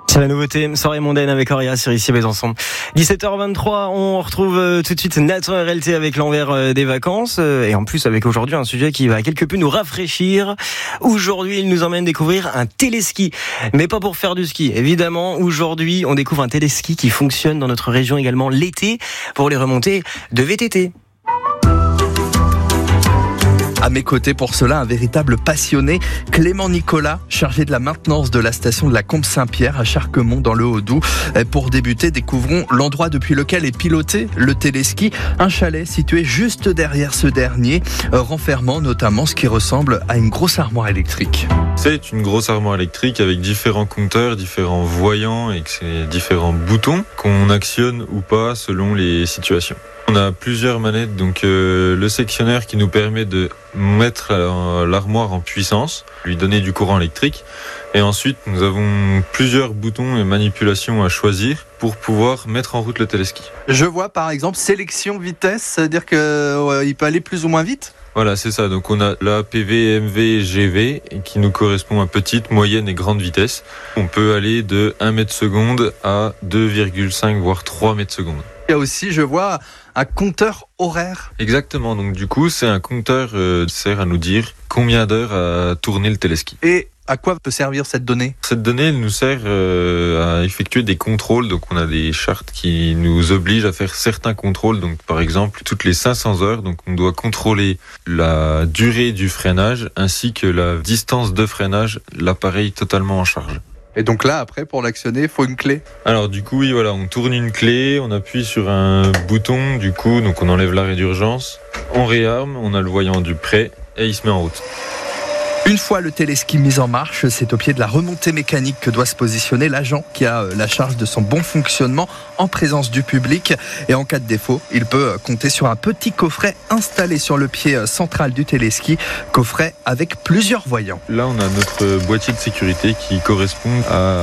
C'est la nouveauté, soirée mondaine avec Auria sur ici Besançon. 17h23, on retrouve tout de suite Nathan RLT avec l'envers des vacances et en plus avec aujourd'hui un sujet qui va quelque peu nous rafraîchir. Aujourd'hui, il nous emmène découvrir un téléski, mais pas pour faire du ski. Évidemment, aujourd'hui, on découvre un téléski qui fonctionne dans notre région également l'été pour les remontées de VTT. À mes côtés pour cela, un véritable passionné, Clément Nicolas, chargé de la maintenance de la station de la Combe-Saint-Pierre à Charquemont dans le Haut-Doubs. Pour débuter, découvrons l'endroit depuis lequel est piloté le téléski, un chalet situé juste derrière ce dernier, renfermant notamment ce qui ressemble à une grosse armoire électrique. C'est une grosse armoire électrique avec différents compteurs, différents voyants et différents boutons qu'on actionne ou pas selon les situations. On a plusieurs manettes, donc le sectionneur qui nous permet de mettre l'armoire en puissance, lui donner du courant électrique. Et ensuite, nous avons plusieurs boutons et manipulations à choisir pour pouvoir mettre en route le téléski. Je vois par exemple sélection vitesse, c'est-à-dire qu'il peut aller plus ou moins vite ? Voilà, c'est ça. Donc on a la PV, MV, GV qui nous correspond à petite, moyenne et grande vitesse. On peut aller de 1 mètre seconde à 2,5 voire 3 mètres seconde. Il y a aussi, je vois, un compteur horaire. Exactement, donc du coup c'est un compteur qui sert à nous dire combien d'heures a tourné le téléski. Et à quoi peut servir cette donnée ? Cette donnée elle nous sert à effectuer des contrôles, donc on a des chartes qui nous obligent à faire certains contrôles, donc par exemple toutes les 500 heures, donc on doit contrôler la durée du freinage ainsi que la distance de freinage, l'appareil totalement en charge. Et donc là, après, pour l'actionner, il faut une clé. Alors du coup, oui, voilà, on tourne une clé, on appuie sur un bouton, du coup, donc on enlève l'arrêt d'urgence, on réarme, on a le voyant du prêt et il se met en route. Une fois le téléski mis en marche, c'est au pied de la remontée mécanique que doit se positionner l'agent qui a la charge de son bon fonctionnement en présence du public. Et en cas de défaut, il peut compter sur un petit coffret installé sur le pied central du téléski, coffret avec plusieurs voyants. Là, on a notre boîtier de sécurité qui correspond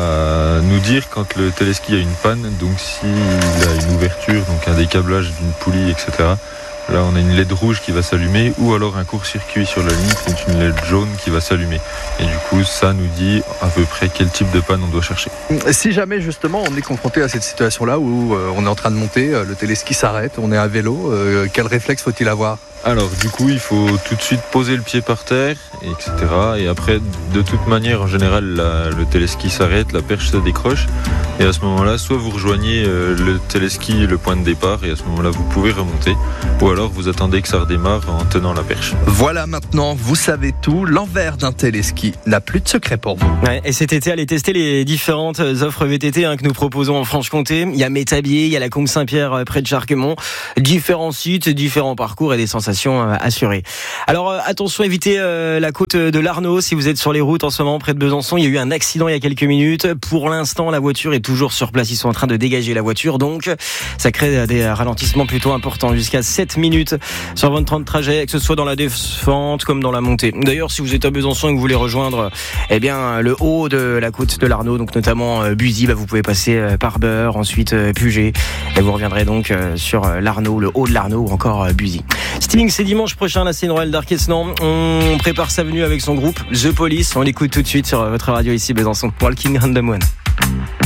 à nous dire quand le téléski a une panne, donc s'il a une ouverture, donc un décablage d'une poulie, etc. Là, on a une LED rouge qui va s'allumer ou alors un court-circuit sur la ligne, c'est une LED jaune qui va s'allumer. Et du coup, ça nous dit à peu près quel type de panne on doit chercher. Si jamais, justement, on est confronté à cette situation-là où on est en train de monter, le téléski s'arrête, on est à vélo, quel réflexe faut-il avoir ? Alors, du coup, il faut tout de suite poser le pied par terre, etc. Et après, de toute manière, en général, le téléski s'arrête, la perche se décroche. Et à ce moment-là, soit vous rejoignez le téléski, le point de départ, et à ce moment-là, vous pouvez remonter. Ou alors, vous attendez que ça redémarre en tenant la perche. Voilà, maintenant, vous savez tout. L'envers d'un téléski n'a plus de secret pour vous. Ouais, et cet été, allez tester les différentes offres VTT que nous proposons en Franche-Comté. Il y a Métabier, il y a la Combe-Saint-Pierre près de Charquemont. Différents sites, différents parcours et des sensations assurées. Alors attention, évitez la côte de l'Arnaud si vous êtes sur les routes en ce moment près de Besançon. Il y a eu un accident il y a quelques minutes. Pour l'instant, la voiture est toujours sur place. Ils sont en train de dégager la voiture, donc ça crée des ralentissements plutôt importants, jusqu'à 7 minutes sur votre temps de trajet, que ce soit dans la descente comme dans la montée. D'ailleurs, si vous êtes à Besançon et que vous voulez rejoindre le haut de la côte de l'Arnaud, donc notamment Buzy, vous pouvez passer par Beurre, ensuite Puget, et vous reviendrez donc sur l'Arnaud, le haut de l'Arnaud ou encore Buzy. Sting, c'est dimanche prochain, là c'est Noël d'Arquesnan. On prépare sa venue avec son groupe The Police. On l'écoute tout de suite sur votre radio ici Besançon. Walking on the Moon.